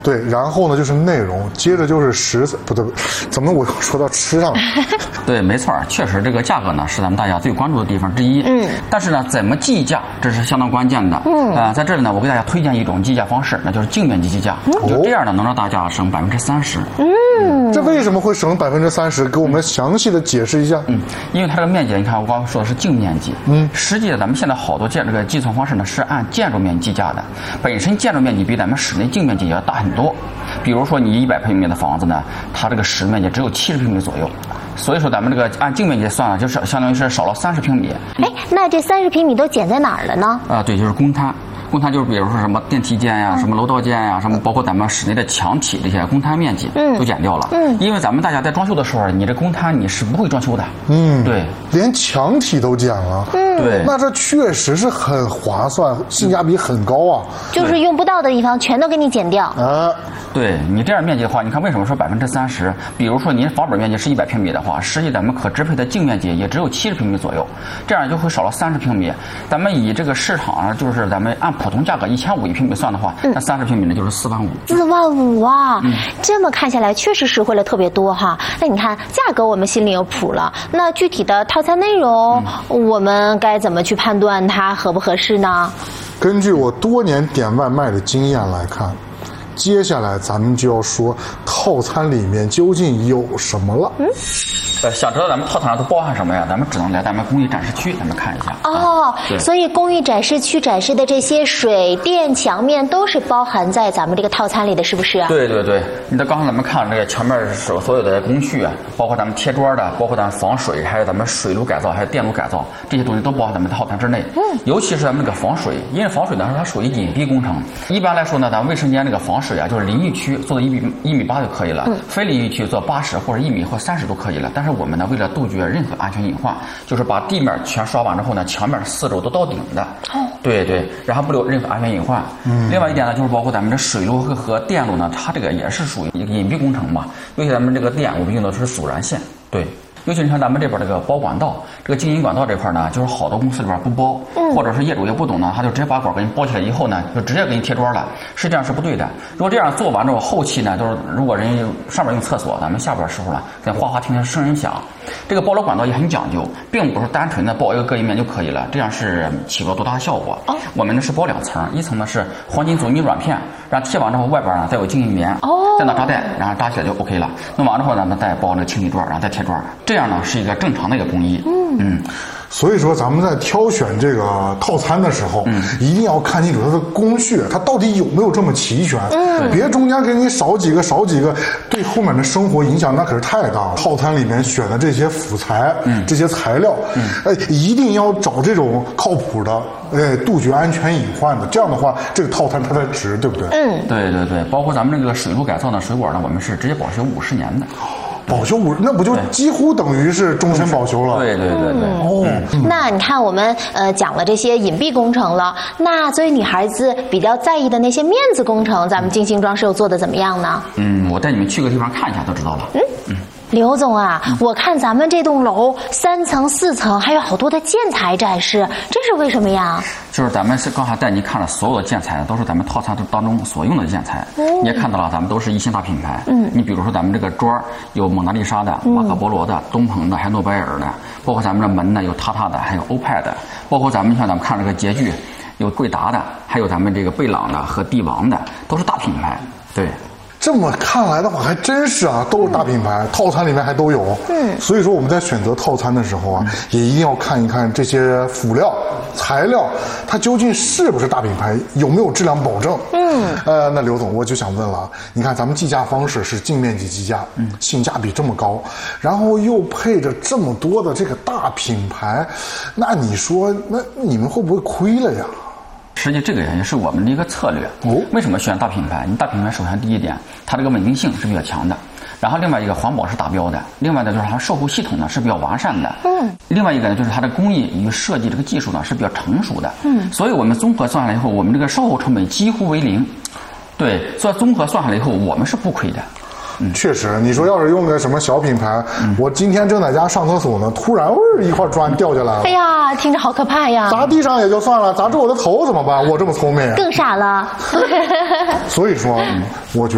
对，然后呢就是内容，接着就是食材，不对，怎么我又说到吃上了？ 对，没错，确实这个价格呢是咱们大家最关注的地方之一。但是呢，怎么计价，这是相当关键的。在这里呢，我给大家推荐一种计价方式，那就是净面积计价。就这样呢，能让大家省30%。 这为什么会省30%？给我们详细的解释一下。 因为它这个面积，你看我刚刚说的是净面积。实际咱们现在好多这个计算方式呢是按建筑面积计价的，本身建筑面积比咱们室内净面积要大很多。比如说你100平米的房子呢，它这个室面积只有70平米左右，所以说咱们这个按净面积算了，就是相当于是少了30平米。 那这30平米都减在哪儿了呢？ 对，就是公摊。公摊就是比如说什么电梯间呀、什么楼道间呀、什么包括咱们室内的墙体这些公摊面积都减掉了。因为咱们大家在装修的时候，你这公摊你是不会装修的。对， 连墙体都减了。 对， 那这确实是很划算，性价比很高啊。 就是用不到的地方全都给你减掉。 对你这样面积的话，你看为什么说30%？比如说您房本面积是100平米的话，实际咱们可支配的净面积也只有70平米左右，这样就会少了30平米。咱们以这个市场上就是咱们按普通价格1500一平米算的话，那30平米呢就是45000 啊！这么看下来确实实惠了特别多哈。那你看价格我们心里有谱了，那具体的套餐内容，我们该怎么去判断它合不合适呢？ 根据我多年点外卖的经验来看，接下来咱们就要说套餐里面究竟有什么了。 想知道咱们套餐上都包含什么呀？咱们只能来咱们工艺展示区，咱们看一下。 所以工艺展示区展示的这些水电墙面都是包含在咱们这个套餐里的，是不是？ 对对对，你看刚才咱们看这个墙面所有的工序啊，包括咱们贴砖的，包括咱们防水，还有咱们水路改造，还有电路改造，这些东西都包含咱们套餐之内。尤其是咱们这个防水，因为防水呢它属于隐蔽工程。一般来说呢，咱们卫生间这个防水啊，就是淋浴区做到1.8米就可以了，非淋浴区做80或者1米或30都可以了。但是我们呢，为了杜绝任何安全隐患，就是把地面全刷完之后呢，墙面4周都到顶的。对对，然后不留任何安全隐患。另外一点呢，就是包括咱们这水路和电路呢，它这个也是属于一个隐蔽工程嘛。尤其咱们这个电，我们用的是阻燃线。对。尤其你看咱们这边这个包管道，这个经营管道这块呢，就是好多公司里边不包，或者是业主也不懂呢，他就直接把管给你包起来以后呢，就直接给你贴砖了，实际上是不对的。如果这样做完之后，后期呢，就是如果人上边用厕所，咱们下边的时候呢，在哗哗听见声音响，这个包楼管道也很讲究，并不是单纯的包一个隔音棉就可以了，这样是起不到多大的效果。我们呢是包2层，一层呢是黄金阻尼软片，然后贴完之后外边呢再有静音棉，再拿扎带，然后扎起来就 OK 了。弄完之后呢，再包那个清理砖，然后再贴砖。这样呢是一个正常的一个工艺。 所以说咱们在挑选这个套餐的时候，一定要看清楚它的工序，它到底有没有这么齐全。别中间给你少几个，对后面的生活影响那可是太大了。套餐里面选的这些辅材，这些材料，一定要找这种靠谱的，杜绝安全隐患的。这样的话，这个套餐它才值，对不对？ 对对对，包括咱们这个水路改造的水管呢，我们是直接保修50年的。 保修那不就几乎等于是终身保修了？ 对对对对。 那你看我们讲了这些隐蔽工程了，那作为女孩子比较在意的那些面子工程，咱们金星装饰又做的怎么样呢？ 我带你们去个地方看一下就知道了。 刘总啊，我看咱们这栋楼3层4层还有好多的建材展示，这是为什么呀？ 就是咱们刚才带你看了所有的建材，都是咱们套餐当中所用的建材。你也看到了，咱们都是一线大品牌。你比如说咱们这个砖有蒙娜丽莎的、马可波罗的、东鹏的，还有诺贝尔的，包括咱们这门呢有塔塔的，还有欧派的，包括咱们像咱们看这个洁具有贵达的，还有咱们这个贝朗的和帝王的，都是大品牌。对。 这么看来的话，还真是啊，都是大品牌，套餐里面还都有。所以说我们在选择套餐的时候啊，也一定要看一看这些辅料、材料，它究竟是不是大品牌，有没有质量保证。那刘总，我就想问了，你看咱们计价方式是净面积计价，性价比这么高，然后又配着这么多的这个大品牌，那你说，那你们会不会亏了呀？ 实际这个也是我们的一个策略。为什么选大品牌？你大品牌首先第一点，它这个稳定性是比较强的，然后另外一个环保是达标的，另外呢就是它售后系统呢是比较完善的。另外一个呢就是它的工艺与设计这个技术呢是比较成熟的。所以我们综合算下来以后，我们这个售后成本几乎为0。对，所以综合算下来以后，我们是不亏的。 确实，你说要是用个什么小品牌，我今天正在家上厕所呢，突然一块砖掉下来了， 哎呀，听着好可怕呀！ 砸地上也就算了，砸住我的头怎么办？我这么聪明， 更傻了。 所以说，我觉得